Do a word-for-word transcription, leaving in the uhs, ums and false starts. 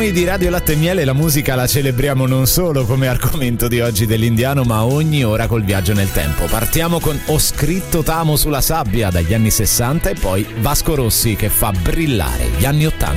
Noi di Radio Latte e Miele la musica la celebriamo non solo come argomento di oggi dell'Indiano, ma ogni ora col viaggio nel tempo. Partiamo con Ho scritto T'amo sulla sabbia dagli anni sessanta e poi Vasco Rossi che fa brillare gli anni ottanta.